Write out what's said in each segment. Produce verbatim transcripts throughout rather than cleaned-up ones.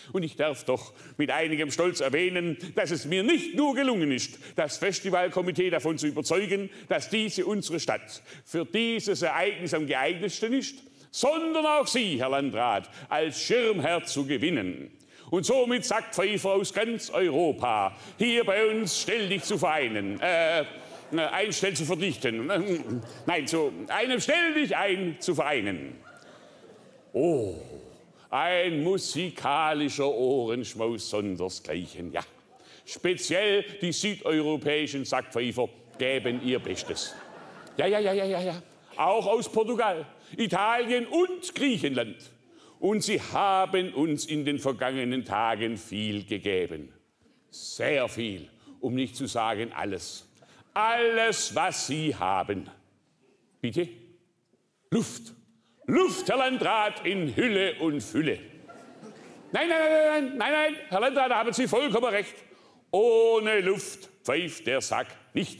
Und ich darf doch mit einigem Stolz erwähnen, dass es mir nicht nur gelungen ist, das Festivalkomitee davon zu überzeugen, dass diese unsere Stadt für dieses Ereignis am geeignetsten ist, sondern auch Sie, Herr Landrat, als Schirmherr zu gewinnen. Und somit Sackpfeifer aus ganz Europa hier bei uns ständig zu vereinen. Äh, einstell zu verdichten. Nein, zu einem ständig ein zu vereinen. Oh, ein musikalischer Ohrenschmaus sondersgleichen, ja. Speziell die südeuropäischen Sackpfeifer geben ihr Bestes. Ja, ja, ja, ja, ja, ja. Auch aus Portugal, Italien und Griechenland. Und sie haben uns in den vergangenen Tagen viel gegeben. Sehr viel, um nicht zu sagen alles. Alles, was sie haben. Bitte? Luft. Luft, Herr Landrat, in Hülle und Fülle. Nein, nein, nein, nein, nein, nein, Herr Landrat, da haben Sie vollkommen recht. Ohne Luft pfeift der Sack nicht.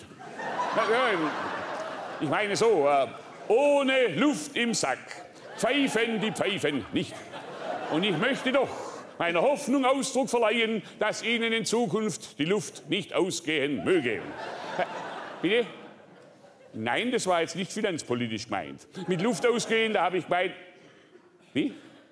Ich meine so, äh, ohne Luft im Sack pfeifen die Pfeifen nicht. Und ich möchte doch meiner Hoffnung Ausdruck verleihen, dass Ihnen in Zukunft die Luft nicht ausgehen möge. Bitte? Nein, das war jetzt nicht finanzpolitisch gemeint. Mit Luft ausgehen, da habe ich gemeint... Wie?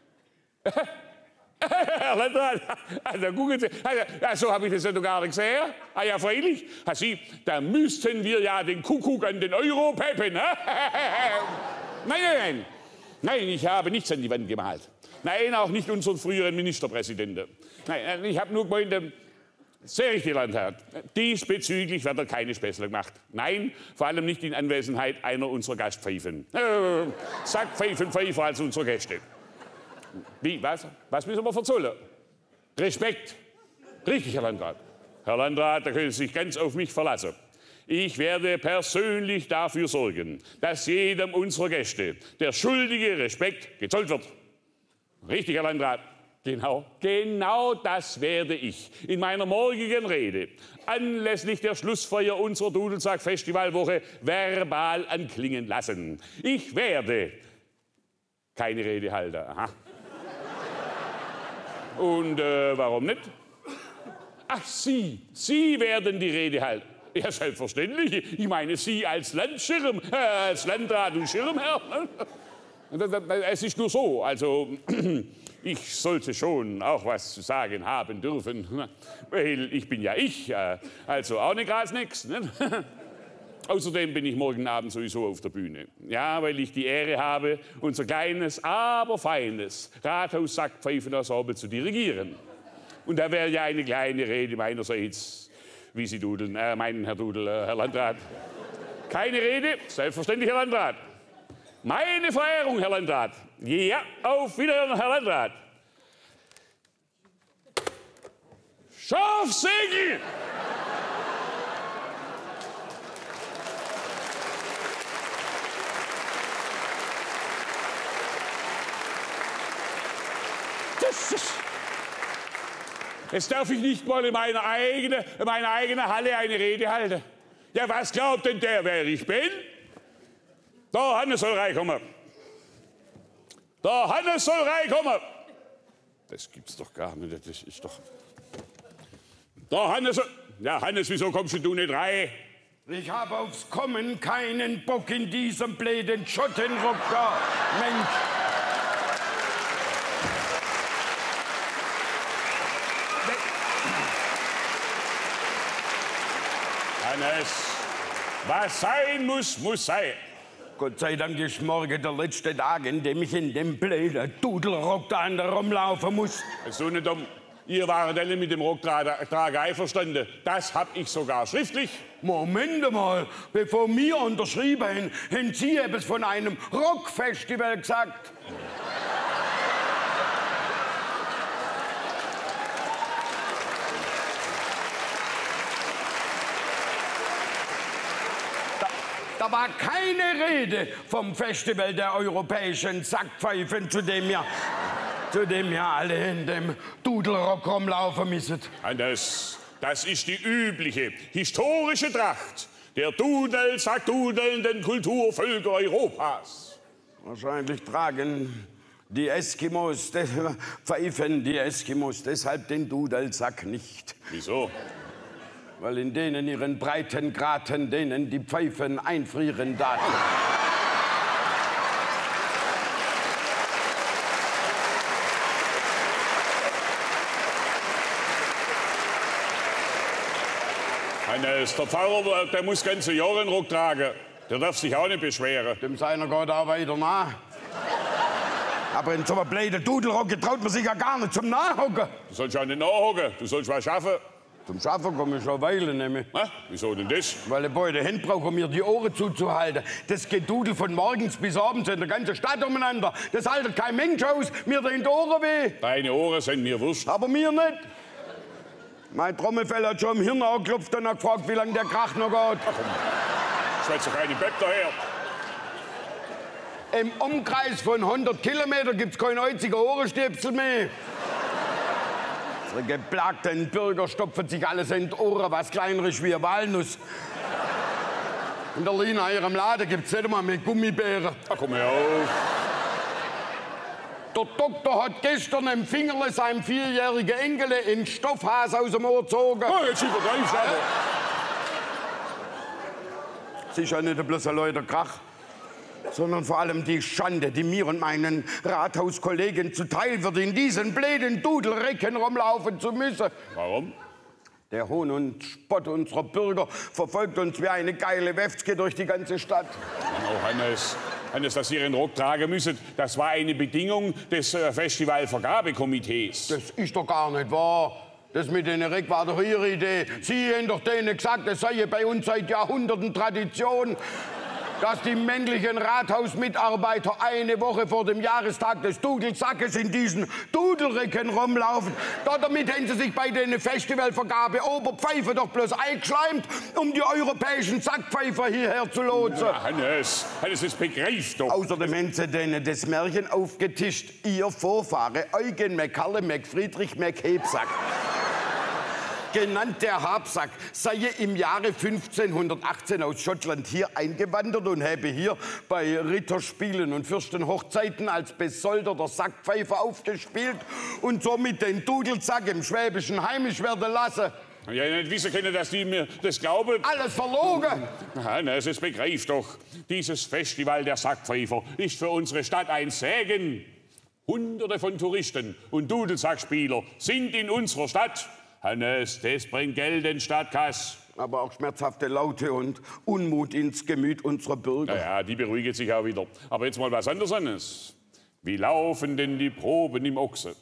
Herr Landrat, also gucken Sie, also, so habe ich das ja noch gar nicht gesehen. Ah ja, freilich. Ah, Sie, da müssten wir ja den Kuckuck an den Euro peppen. Nein, nein, nein. Nein, ich habe nichts an die Wand gemalt. Nein, auch nicht unseren früheren Ministerpräsidenten. Nein, ich habe nur gemeint, sehr richtig, Landrat, diesbezüglich wird er keine Späßle gemacht. Nein, vor allem nicht in Anwesenheit einer unserer Gastpfeifen. Äh, Sackpfeifen, Pfeifer als unsere Gäste. Wie, was? Was müssen wir verzollen? Respekt. Richtig, Herr Landrat. Herr Landrat, da können Sie sich ganz auf mich verlassen. Ich werde persönlich dafür sorgen, dass jedem unserer Gäste der schuldige Respekt gezollt wird. Richtig, Herr Landrat. Genau, genau das werde ich in meiner morgigen Rede anlässlich der Schlussfeier unserer Dudelsack-Festivalwoche verbal anklingen lassen. Ich werde keine Rede halten. Aha. Und äh, warum nicht? Ach, Sie, Sie werden die Rede halten. Ja, selbstverständlich. Ich meine, Sie als Landschirm, äh, als Landrat und Schirmherr. Es ist nur so, also... Ich sollte schon auch was zu sagen haben dürfen, weil ich bin ja ich, also auch nicht gerade nix. Ne? Außerdem bin ich morgen Abend sowieso auf der Bühne. Ja, weil ich die Ehre habe, unser kleines, aber feines Rathaus-Sackpfeifen-Ensemble zu dirigieren. Und da wäre ja eine kleine Rede meinerseits, wie Sie dudeln, äh, meinen Herr Dudel, äh, Herr Landrat. Keine Rede, selbstverständlich, Herr Landrat. Meine Verehrung, Herr Landrat. Ja, auf Wiedersehen, Herr Landrat. Scharfsegel! Das ist... Jetzt darf ich nicht mal in meiner eigenen, in meiner eigenen Halle eine Rede halten. Ja, was glaubt denn der, wer ich bin? Der Hannes soll reinkommen. Der Hannes soll reinkommen. Das gibt's doch gar nicht. Das ist doch... Der Hannes soll... Ja, Hannes, wieso kommst du nicht rein? Ich habe aufs Kommen keinen Bock in diesem bläden Schottenrock da. Mensch. Hannes, was sein muss, muss sein. Gott sei Dank ist morgen der letzte Tag, in dem ich in dem blöden Dudelrock da an der rumlaufen muss. So nicht dumm. Ihr wart alle mit dem Rocktrag einverstanden. Das hab ich sogar schriftlich. Moment mal, bevor wir unterschrieben haben, haben Sie etwas von einem Rockfestival gesagt. Da war keine Rede vom Festival der europäischen Sackpfeifen, zu dem wir, zu dem wir alle in dem Dudelrock rumlaufen müssen. Das, das ist die übliche historische Tracht der Dudelsack-dudelnden Kulturvölker Europas. Wahrscheinlich tragen Die Eskimos des, pfeifen die Eskimos deshalb den Dudelsack nicht. Wieso? Weil in denen ihren Breitengraden, denen die Pfeifen einfrieren daten. Hannes, der Pfarrer, der muss ganze Jahre einen Rock tragen. Der darf sich auch nicht beschweren. Dem seiner geht auch weiter nach. Aber in so einer blöden Dudelrocke traut man sich ja gar nicht zum Nachhocken. Du sollst ja nicht nachhocken, du sollst was schaffen. Zum Schaffen komme ich schon eine Weile nämlich. Na, wieso denn das? Weil ich beide Hände brauche, um mir die Ohren zuzuhalten. Das Gedudel von morgens bis abends in der ganzen Stadt umeinander. Das haltet kein Mensch aus. Mir tun die Ohren weh. Deine Ohren sind mir wurscht. Aber mir nicht. Mein Trommelfell hat schon im Hirn angeklopft und hat gefragt, wie lange der Krach noch geht. Ach komm, schwätzt doch keine Bett daher. Im Umkreis von hundert Kilometern gibt's keinen einzigen Ohrenstöpsel mehr. Unsere geplagten Bürger stopfen sich alles in die Ohren, was kleiner ist wie eine Walnuss. In der Lina, ihrem Laden, gibt's nicht einmal mehr Gummibären. Ach komm her auf. Der Doktor hat gestern im Fingerle seinem vierjährigen Enkel in Stoffhas aus dem Ohr gezogen. Oh, jetzt übertreibst du aber. Es ist ja nicht bloß ein lauter Krach, sondern vor allem die Schande, die mir und meinen Rathauskollegen zuteil wird, in diesen bläden Dudelrecken rumlaufen zu müssen. Warum? Der Hohn und Spott unserer Bürger verfolgt uns wie eine geile Wefzke durch die ganze Stadt. Oh, Hannes, Hannes, dass Sie Ihren Rock tragen müssen, das war eine Bedingung des äh, Festivalvergabekomitees. Das ist doch gar nicht wahr. Das mit den Reck war doch Ihre Idee. Sie haben doch denen gesagt, es sei bei uns seit Jahrhunderten Tradition, dass die männlichen Rathausmitarbeiter eine Woche vor dem Jahrestag des Dudelsackes in diesen Dudelrecken rumlaufen. Damit haben sie sich bei den Festivalvergabe Oberpfeife doch bloß eingeschleimt, um die europäischen Sackpfeifer hierher zu lotsen. Ja, Hannes, Hannes, das begreift doch. Außerdem haben sie denen das Märchen aufgetischt. Ihr Vorfahre Eugen McCalle McFriedrich McHebsack, genannt der Habsack, sei im Jahre fünfzehnhundertachtzehn aus Schottland hier eingewandert und habe hier bei Ritterspielen und Fürstenhochzeiten als besoldeter Sackpfeifer aufgespielt und somit den Dudelsack im Schwäbischen heimisch werden lassen. Ja, nicht wissen können, dass die mir das glauben. Alles verlogen! Hannes, es begreift doch. Dieses Festival der Sackpfeifer ist für unsere Stadt ein Segen. Hunderte von Touristen und Dudelsackspieler sind in unserer Stadt. Hannes, das bringt Geld in Stadtkasse. Aber auch schmerzhafte Laute und Unmut ins Gemüt unserer Bürger. Na ja, die beruhigen sich auch wieder. Aber jetzt mal was anderes, Hannes. Wie laufen denn die Proben im Ochse?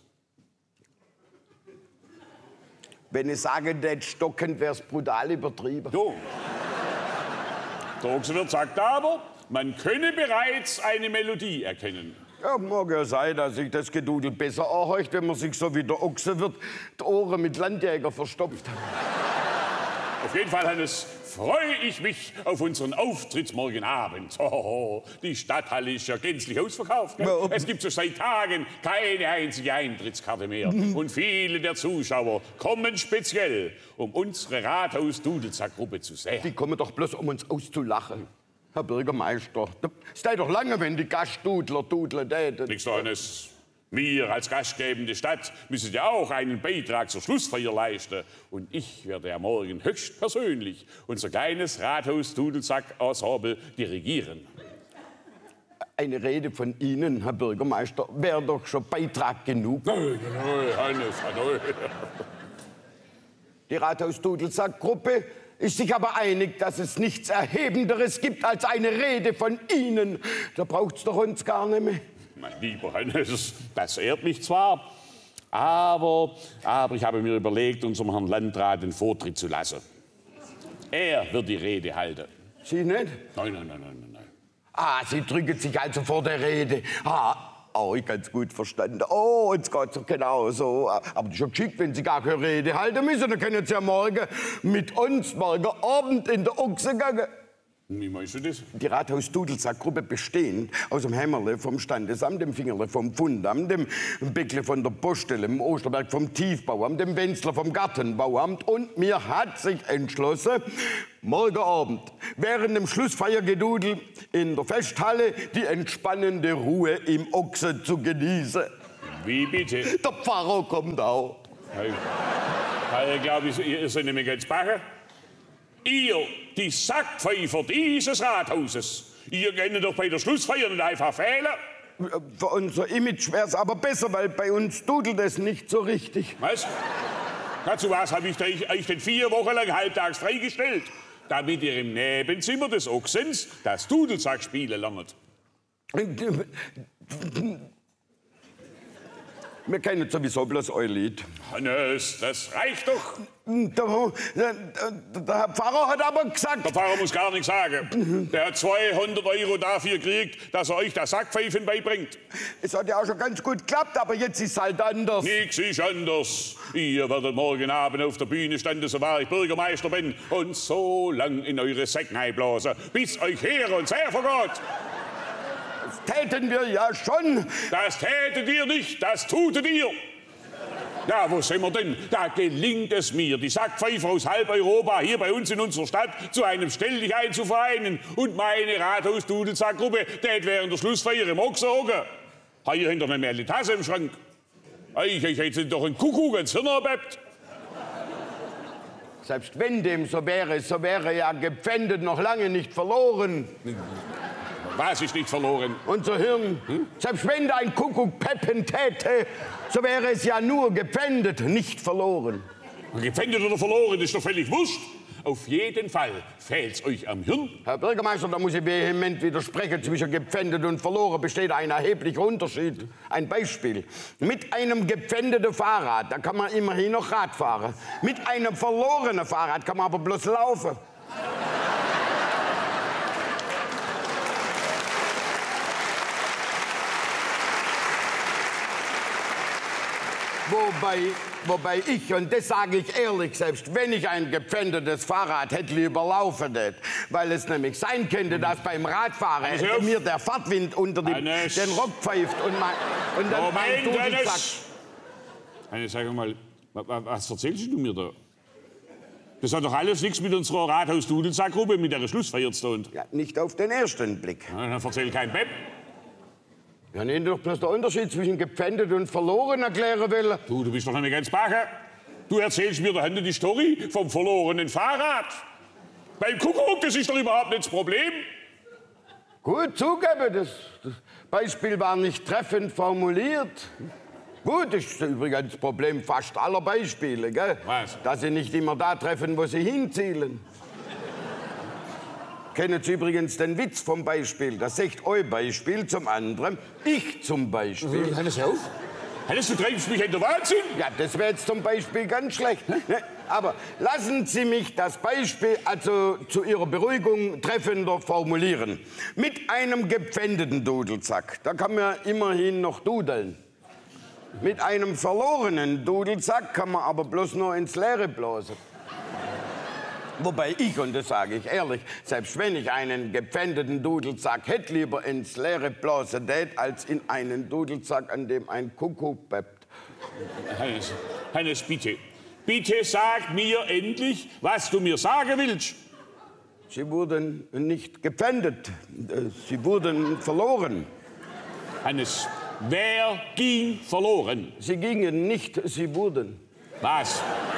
Wenn ich sage, nicht stockend, wär's brutal übertrieben. So. Der Ochsenwirt sagt aber, man könne bereits eine Melodie erkennen. Ja, mag ja sein, dass sich das Gedudel besser anhört, wenn man sich so wie der Ochse wird, die Ohren mit Landjäger verstopft. Auf jeden Fall, Hannes, freue ich mich auf unseren Auftritt morgen Abend. Oh, die Stadthalle ist ja gänzlich ausverkauft. Gell? Ja. Es gibt schon seit Tagen keine einzige Eintrittskarte mehr. Und viele der Zuschauer kommen speziell, um unsere Rathaus-Dudelsack-Gruppe zu sehen. Die kommen doch bloß, um uns auszulachen. Herr Bürgermeister, es dauert doch lange, wenn die Gastdudler dudeln täten. Nichts, Hannes. Wir als gastgebende Stadt müssen ja auch einen Beitrag zur Schlussfeier leisten. Und ich werde ja morgen höchstpersönlich unser kleines Rathaus-Dudelsack-Ensemble dirigieren. Eine Rede von Ihnen, Herr Bürgermeister, wäre doch schon Beitrag genug. Nein, nein, Hannes, nein. Die Rathaus-Dudelsack-Gruppe ist sich aber einig, dass es nichts Erhebenderes gibt als eine Rede von Ihnen. Da braucht's doch uns gar nicht mehr. Mein lieber Hannes, das ehrt mich zwar, aber, aber ich habe mir überlegt, unserem Herrn Landrat den Vortritt zu lassen. Er wird die Rede halten. Sie nicht? Nein, nein, nein, nein, nein. Ah, Sie drücken sich also vor der Rede. Ah, oh, ich ganz gut verstanden. Oh, jetzt geht's doch genau so. Aber das ist ja geschickt, wenn Sie gar keine Rede halten müssen. Dann können Sie ja morgen mit uns morgen Abend in der Ochse gehen. Wie meinst du das? Die Rathaus-Dudelsack-Gruppe bestehend aus dem Hämmerle vom Standesamt, dem Fingerle vom Fundamt, dem Beckle von der Poststelle, dem Osterberg vom Tiefbauamt, dem Wenzler vom Gartenbauamt und mir hat sich entschlossen, morgen Abend während dem Schlussfeiergedudel in der Festhalle die entspannende Ruhe im Ochse zu genießen. Wie bitte? Der Pfarrer kommt auch. Hey. Hey, ich glaube, ihr seid nämlich ganz bache. Ihr, die Sackpfeifer dieses Rathauses, ihr könnt doch bei der Schlussfeier nicht einfach fehlen. Für unser Image wäre es aber besser, weil bei uns dudelt es nicht so richtig. Was? Dazu was habe ich euch denn vier Wochen lang halbtags freigestellt, damit ihr im Nebenzimmer des Ochsens das Dudelsack spielen lernt. Wir kennen sowieso bloß euer Lied. Hannes, das reicht doch. Der, der, der Herr Pfarrer hat aber gesagt... Der Pfarrer muss gar nichts sagen. Der hat zweihundert Euro dafür gekriegt, dass er euch das Sackpfeifen beibringt. Es hat ja auch schon ganz gut geklappt, aber jetzt ist es halt anders. Nix ist anders. Ihr werdet morgen Abend auf der Bühne standen, so wahr ich Bürgermeister bin, und so lang in eure Säcken einblasen, bis euch her und her vergeht. Das täten wir ja schon. Das tätet ihr nicht, das tutet ihr. Ja, wo sind wir denn? Da gelingt es mir, die Sackpfeifer aus halb Europa hier bei uns in unserer Stadt zu einem Stelldichein zu vereinen. Und meine Rathaus-Dudelsack-Gruppe tät während der Schlussfeier im Ochsen hocken. Ha, ihr habt doch nicht mehr die Tasse im Schrank. Ich, ich hätte doch einen Kuckuck ins Hirn erbebt. Selbst wenn dem so wäre, so wäre ja gepfändet noch lange nicht verloren. Was ist nicht verloren? Unser Hirn. Hm? Selbst wenn ein Kuckuck peppen täte, so wäre es ja nur gepfändet, nicht verloren. Gepfändet oder verloren ist doch völlig wurscht. Auf jeden Fall fehlt's euch am Hirn. Herr Bürgermeister, da muss ich vehement widersprechen. Zwischen gepfändet und verloren besteht ein erheblicher Unterschied. Ein Beispiel. Mit einem gepfändeten Fahrrad, da kann man immerhin noch Rad fahren. Mit einem verlorenen Fahrrad kann man aber bloß laufen. Wobei, wobei ich, und das sage ich ehrlich, selbst wenn ich ein gepfändetes Fahrrad hätte, lieber laufen nicht. Weil es nämlich sein könnte, dass beim Radfahren mir der Fahrtwind unter die, den Rock pfeift und, mein, und dann Moment, mein Dudelsack. Dennis, sag mal, was erzählst du mir da? Das hat doch alles nichts mit unserer Rathaus-Dudelsack-Gruppe, mit der Schlussfeier zu tun. Ja, nicht auf den ersten Blick. Ja, dann erzähl kein Pep. Ja, nee, doch bloß der Unterschied zwischen gepfändet und verloren erklären will. Du, du bist doch nicht ganz bache. Du erzählst mir da hinten die Story vom verlorenen Fahrrad. Beim Kuckuck, das ist doch überhaupt nicht das Problem. Gut, zugeben, das, das Beispiel war nicht treffend formuliert. Gut, das ist übrigens das Problem fast aller Beispiele, gell? Was? Dass sie nicht immer da treffen, wo sie hinzielen. Kennen Sie übrigens den Witz vom Beispiel? Das sagt euer Beispiel zum anderen. Ich zum Beispiel. Mhm, Hannes, auf. Hannes, du treibst mich in den Wahnsinn. Ja, das wäre jetzt zum Beispiel ganz schlecht. Ne? Aber lassen Sie mich das Beispiel also zu Ihrer Beruhigung treffender formulieren. Mit einem gepfändeten Dudelsack, da kann man immerhin noch dudeln. Mit einem verlorenen Dudelsack kann man aber bloß nur ins Leere blasen. Wobei ich, und das sage ich ehrlich, selbst wenn ich einen gepfändeten Dudelsack hätte, lieber ins Leere blasen tät, als in einen Dudelsack, an dem ein Kuckuck beppt. Hannes, Hannes, bitte. Bitte sag mir endlich, was du mir sagen willst. Sie wurden nicht gepfändet. Sie wurden verloren. Hannes, wer ging verloren? Sie gingen nicht, sie wurden. Was?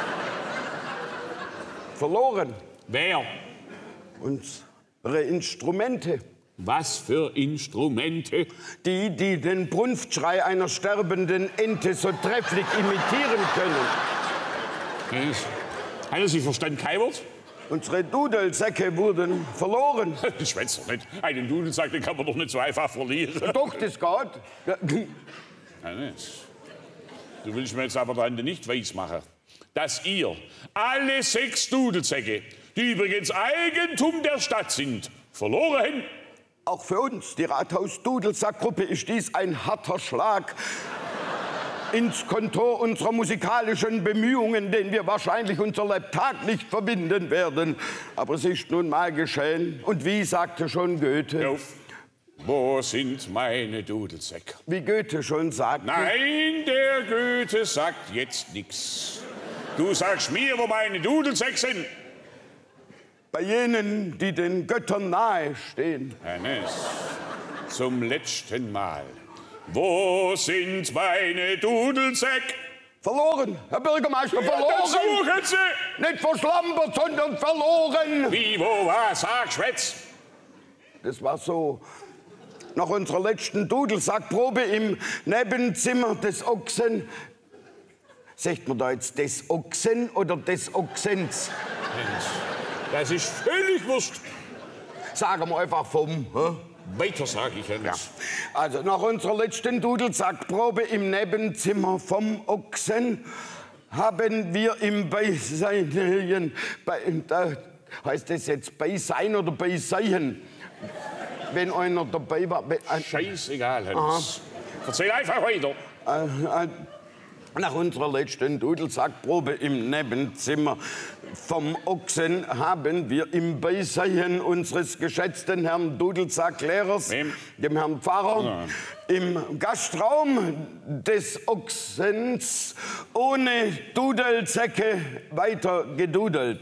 Verloren. Wer? Unsere Instrumente. Was für Instrumente? Die, die den Brunftschrei einer sterbenden Ente so trefflich imitieren können. Hannes, Hannes, ich verstand kein Wort. Unsere Dudelsäcke wurden verloren. Ich schwätze doch nicht. Einen Dudelsack, den kann man doch nicht so einfach verlieren. Doch, das geht. Hannes, du willst mir jetzt aber dann nicht weismachen, dass ihr alle sechs Dudelsäcke, die übrigens Eigentum der Stadt sind, verloren habt. Auch für uns, die Rathaus-Dudelsack-Gruppe, ist dies ein harter Schlag. ins Kontor unserer musikalischen Bemühungen, den wir wahrscheinlich unser Lebtag nicht verbinden werden. Aber es ist nun mal geschehen. Und wie sagte schon Goethe? Auf. Wo sind meine Dudelsäcke? Wie Goethe schon sagte. Nein, der Goethe sagt jetzt nichts. Du sagst mir, wo meine Dudelsäcke sind. Bei jenen, die den Göttern nahe stehen. Hannes, zum letzten Mal. Wo sind meine Dudelsäcke? Verloren, Herr Bürgermeister, verloren. Ja, dann suchen Sie. Nicht verschlampert, sondern verloren. Wie, wo, was? Sag, Schwätz. Das war so. Nach unserer letzten Dudelsackprobe im Nebenzimmer des Ochsen. Sagt man da jetzt des Ochsen oder des Ochsens? Mensch, das ist völlig wurscht. Sagen wir einfach vom. Hä? Weiter sag ich ja nicht. Ja. Also nach unserer letzten Dudelsackprobe im Nebenzimmer vom Ochsen haben wir im Beisein, bei, da heißt das jetzt Beisein oder Beiseien? Wenn einer dabei war. Wenn, äh, Scheißegal, Hans. Erzähl einfach weiter. Äh, äh, nach unserer letzten Dudelsackprobe im Nebenzimmer vom Ochsen haben wir im Beisein unseres geschätzten Herrn Dudelsacklehrers, Wem? dem Herrn Pfarrer, Ja. im Gastraum des Ochsens ohne Dudelsäcke weiter gedudelt.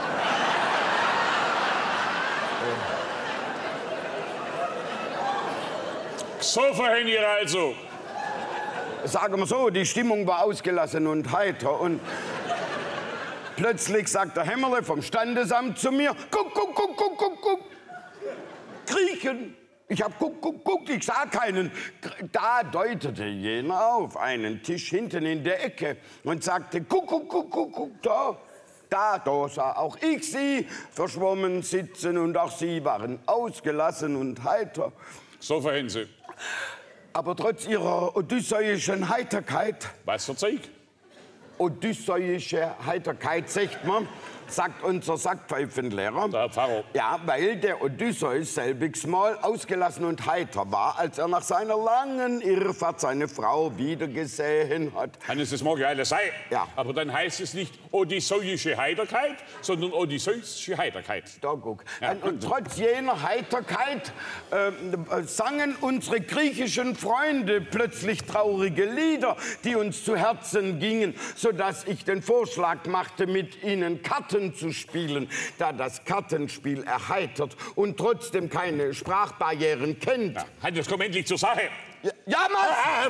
So verhängen ihr also. Sagen wir so, die Stimmung war ausgelassen und heiter und plötzlich sagt der Hämmerle vom Standesamt zu mir, guck, guck, guck, guck, guck, guck, kriechen. Ich hab guck, guck, guck, ich sah keinen. Da deutete jener auf einen Tisch hinten in der Ecke und sagte, guck, guck, guck, guck, guck, da. Da, da sah auch ich sie verschwommen sitzen und auch sie waren ausgelassen und heiter. So verhängen Sie. Aber trotz ihrer odysseischen Heiterkeit, Was für Zeug? odysseische Heiterkeit, sagt man, sagt unser Sackpfeifenlehrer. Der Pfarrer. Ja, weil der Odysseus selbigs mal ausgelassen und heiter war, als er nach seiner langen Irrfahrt seine Frau wiedergesehen hat. Hannes, das mag ja alles sein. Ja. Aber dann heißt es nicht odysseische Heiterkeit, sondern odysseische Heiterkeit. Da guck. Ja. Und trotz jener Heiterkeit äh, sangen unsere griechischen Freunde plötzlich traurige Lieder, die uns zu Herzen gingen, sodass ich den Vorschlag machte, mit ihnen Karten zu spielen, da das Kartenspiel erheitert und trotzdem keine Sprachbarrieren kennt. Ja. Hannes, komm endlich zur Sache. Ja, Jamas! Ah.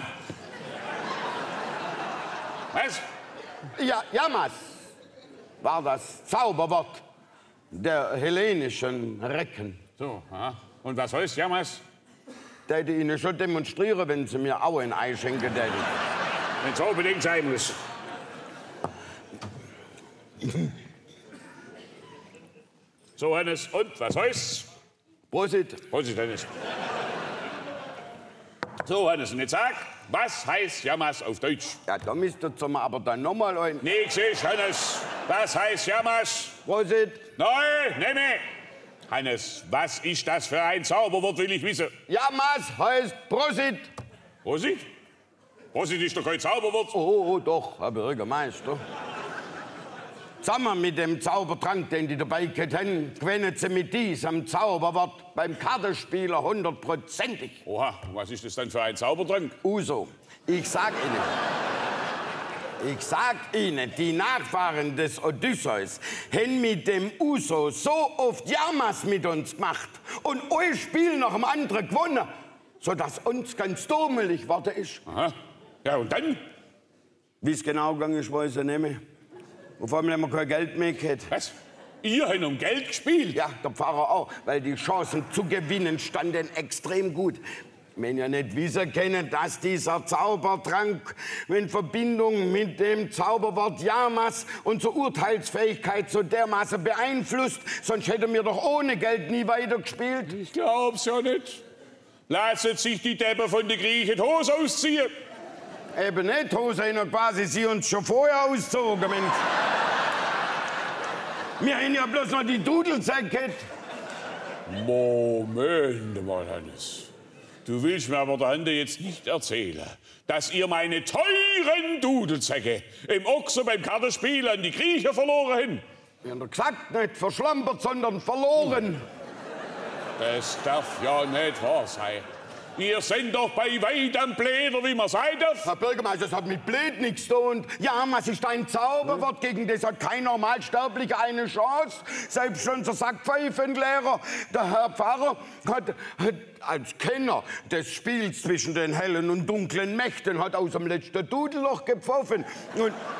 Was? Ja, Jamas war das Zauberwort der hellenischen Recken. So, aha. Und was heißt Jamas? Der hätte Ihnen schon demonstrieren, wenn Sie mir auch ein Ei schenken täten. Wenn es unbedingt sein muss. So, Hannes, und was heißt's? Prosit. Prosit, Hannes. So, Hannes, und jetzt sag, was heißt Jamas auf Deutsch? Ja, da müsstet ihr mir aber dann nochmal ein... Nix ist, Hannes. Was heißt Jamas? Prosit. Nein, nee, nee. Hannes, was ist das für ein Zauberwort, will ich wissen. Jamas heißt Prosit. Prosit? Prosit ist doch kein Zauberwort. Oh, oh, doch, Herr Bürgermeister. Zusammen mit dem Zaubertrank, den die dabei kennen, gewinnen Sie mit diesem Zauberwort beim Kartenspieler hundertprozentig. Oha, was ist das dann für ein Zaubertrank? Uso, ich sag Ihnen, ich sag Ihnen, die Nachfahren des Odysseus haben mit dem Uso so oft Jamas mit uns gemacht und ein Spiel nach dem anderen gewonnen, sodass uns ganz dummelig geworden ist. Aha. Ja, und dann? Wie es genau gegangen ist, weiß ich nicht mehr. Und vor allem haben wir kein Geld mehr gehabt. Was? Ihr habt um Geld gespielt? Ja, der Pfarrer auch, weil die Chancen zu gewinnen standen extrem gut. Wenn ihr nicht wissen können, dass dieser Zaubertrank in Verbindung mit dem Zauberwort Jamas unsere Urteilsfähigkeit so dermaßen beeinflusst, sonst hätten wir doch ohne Geld nie weitergespielt. Ich glaub's ja nicht. Lasset sich die Deppen von den Griechen die Hose ausziehen. Eben nicht, Hose haben quasi sie uns schon vorher ausgezogen, Mensch. Wir haben ja bloß noch die Dudelsäcke. Moment mal, Hannes. Du willst mir aber der jetzt nicht erzählen, dass ihr meine teuren Dudelsäcke im Ochsen beim Kartenspiel an die Griechen verloren habt. Wir haben doch gesagt, nicht verschlampert, sondern verloren. Das darf ja nicht wahr sein. Ihr seid doch bei weitem Bläder, wie man sein darf. Herr Bürgermeister, das hat mit Blöd nichts zu tun. Ja, was ist ein Zauberwort? Gegen das hat kein Normalsterblicher eine Chance. Selbst unser Sackpfeifenlehrer, der Herr Pfarrer, hat, hat als Kenner des Spiels zwischen den hellen und dunklen Mächten hat aus dem letzten Dudelloch gepfiffen. Und